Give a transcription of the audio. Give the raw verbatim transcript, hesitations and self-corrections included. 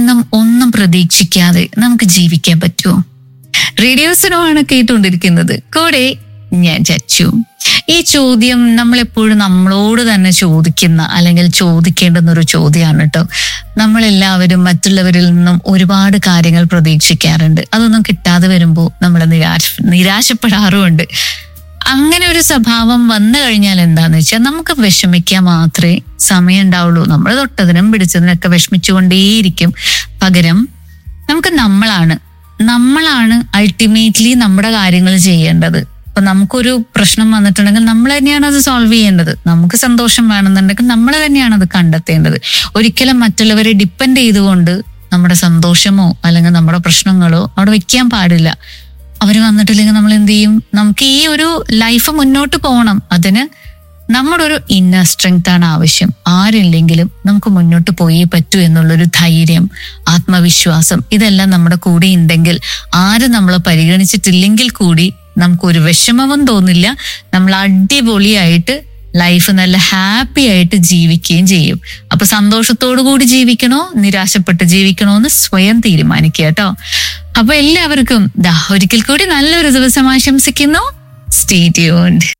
നിന്നും ഒന്നും പ്രതീക്ഷിക്കാതെ നമുക്ക് ജീവിക്കാൻ പറ്റുമോ? റേഡിയോസിനുമാണ് കേട്ടുകൊണ്ടിരിക്കുന്നത്. കൂടെ ഞാൻ ചച്ചു. ഈ ചോദ്യം നമ്മളെപ്പോഴും നമ്മളോട് തന്നെ ചോദിക്കുന്ന അല്ലെങ്കിൽ ചോദിക്കേണ്ടുന്ന ഒരു ചോദ്യമാണ് കേട്ടോ. നമ്മളെല്ലാവരും മറ്റുള്ളവരിൽ നിന്നും ഒരുപാട് കാര്യങ്ങൾ പ്രതീക്ഷിക്കാറുണ്ട്. അതൊന്നും കിട്ടാതെ വരുമ്പോൾ നമ്മൾ നിരാശ നിരാശപ്പെടാറുമുണ്ട്. അങ്ങനെ ഒരു സ്വഭാവം വന്നു കഴിഞ്ഞാൽ എന്താന്ന് വെച്ചാൽ നമുക്ക് വിഷമിക്കാൻ മാത്രമേ സമയം ഉണ്ടാവുള്ളൂ. നമ്മൾ തൊട്ടതിനും പിടിച്ചതിനൊക്കെ വിഷമിച്ചുകൊണ്ടേയിരിക്കും. പകരം നമുക്ക് നമ്മളാണ് നമ്മളാണ് അൾട്ടിമേറ്റ്ലി നമ്മുടെ കാര്യങ്ങൾ ചെയ്യേണ്ടത്. അപ്പൊ നമുക്കൊരു പ്രശ്നം വന്നിട്ടുണ്ടെങ്കിൽ നമ്മൾ തന്നെയാണ് അത് സോൾവ് ചെയ്യേണ്ടത്. നമുക്ക് സന്തോഷം വേണമെന്നുണ്ടെങ്കിൽ നമ്മൾ തന്നെയാണ് അത് കണ്ടെത്തേണ്ടത്. ഒരിക്കലും മറ്റുള്ളവരെ ഡിപ്പെൻഡ് ചെയ്തുകൊണ്ട് നമ്മുടെ സന്തോഷമോ അല്ലെങ്കിൽ നമ്മുടെ പ്രശ്നങ്ങളോ അവിടെ വെക്കാൻ പാടില്ല. അവര് വന്നിട്ടില്ലെങ്കിൽ നമ്മൾ എന്ത് ചെയ്യും? നമുക്ക് ഈ ഒരു ലൈഫ് മുന്നോട്ട് പോകണം. അതിന് നമ്മുടെ ഒരു ഇന്നർ സ്ട്രെങ്ത് ആണ് ആവശ്യം. ആരില്ലെങ്കിലും നമുക്ക് മുന്നോട്ട് പോയേ പറ്റൂ എന്നുള്ളൊരു ധൈര്യം, ആത്മവിശ്വാസം, ഇതെല്ലാം നമ്മുടെ കൂടെ ഉണ്ടെങ്കിൽ, ആരും നമ്മളെ പരിഗണിച്ചിട്ടില്ലെങ്കിൽ കൂടി നമുക്കൊരു വിഷമവും തോന്നില്ല. നമ്മൾ അടിപൊളിയായിട്ട് ലൈഫ് നല്ല ഹാപ്പി ആയിട്ട് ജീവിക്കുകയും ചെയ്യും. അപ്പൊ സന്തോഷത്തോടു കൂടി ജീവിക്കണോ നിരാശപ്പെട്ട് ജീവിക്കണോ എന്ന് സ്വയം തീരുമാനിക്കുക കേട്ടോ. അപ്പൊ എല്ലാവർക്കും ദാ ഒരിക്കൽ കൂടി നല്ലൊരു ദിവസം ആശംസിക്കുന്നു. Stay tuned.